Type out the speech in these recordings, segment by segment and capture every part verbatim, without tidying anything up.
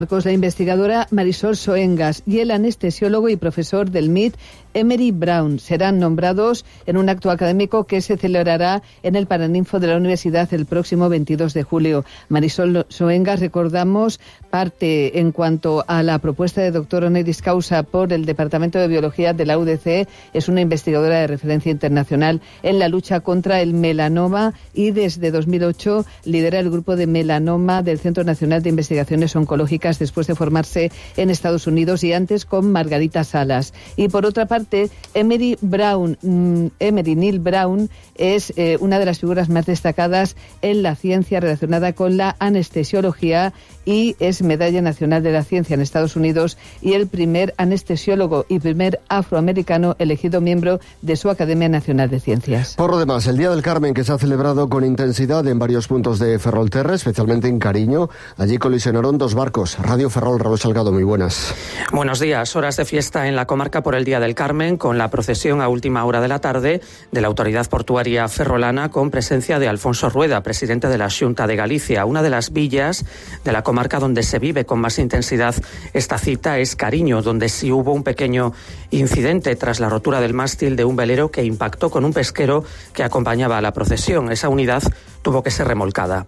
La investigadora Marisol Soengas y el anestesiólogo y profesor del M I T, Emery Brown, serán nombrados en un acto académico que se celebrará en el Paraninfo de la Universidad el próximo veintidós de julio. Marisol Soengas, recordamos, parte en cuanto a la propuesta de doctor honoris causa por el Departamento de Biología de la U D C. Es una investigadora de referencia internacional en la lucha contra el melanoma y desde dos mil ocho lidera el grupo de melanoma del Centro Nacional de Investigaciones Oncológicas, después de formarse en Estados Unidos y antes con Margarita Salas. Y por otra parte, Emery Brown, mm, Emery Neil Brown es eh, una de las figuras más destacadas en la ciencia relacionada con la anestesiología y es Medalla Nacional de la Ciencia en Estados Unidos y el primer anestesiólogo y primer afroamericano elegido miembro de su Academia Nacional de Ciencias. Por lo demás, el Día del Carmen, que se ha celebrado con intensidad en varios puntos de Ferrolterra, especialmente en Cariño. Allí colisionaron dos barcos. Radio Ferrol, Raúl Salgado, muy buenas. Buenos días. Horas de fiesta en la comarca por el Día del Carmen, con la procesión a última hora de la tarde de la Autoridad Portuaria Ferrolana, con presencia de Alfonso Rueda, presidente de la Xunta de Galicia. Una de las villas de la comarca donde se vive con más intensidad esta cita es Cariño, donde sí hubo un pequeño incidente tras la rotura del mástil de un velero que impactó con un pesquero que acompañaba a la procesión. Esa unidad tuvo que ser remolcada.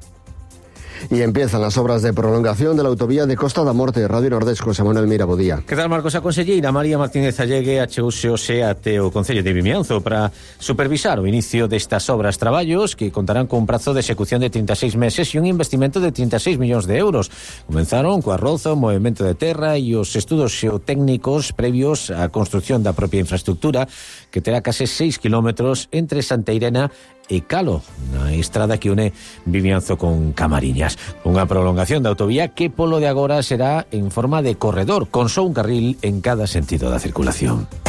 Y empiezan las obras de prolongación de la autovía de Costa da Morte. Radio Nordés, José Manuel Mira, bo día. Que tal, Marcos? A conselleira María Martínez Allegue acheouse hoxe até o Concello de Vimianzo para supervisar o inicio destas obras traballos que contarán con un prazo de execución de trinta e seis meses e un investimento de trinta e seis millóns de euros. Comenzaron coa roza, o movimento de terra e os estudos xeotécnicos previos á construción da propia infraestructura, que terá case seis kilómetros entre Santa Irena e Calo, na estrada que une Vimianzo con Camariñas. Unha prolongación da autovía que polo de agora será en forma de corredor, con só un carril en cada sentido da circulación.